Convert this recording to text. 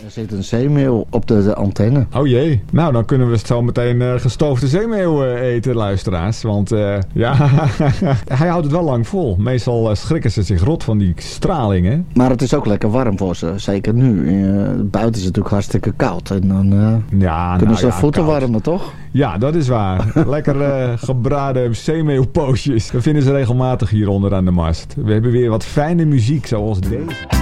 Er zit een zeemeeuw op de antenne. Oh jee. Nou, dan kunnen we zo meteen gestoofde zeemeeuw eten, luisteraars. Want ja, hij houdt het wel lang vol. Meestal schrikken ze zich rot van die straling, hè? Maar het is ook lekker warm voor ze. Zeker nu. Buiten is het natuurlijk hartstikke koud. En dan kunnen ze voeten warmen, toch? Ja, dat is waar. Lekker gebraden zeemeeuwpoosjes. We vinden ze regelmatig hier onder aan de mast. We hebben weer wat fijne muziek, zoals deze.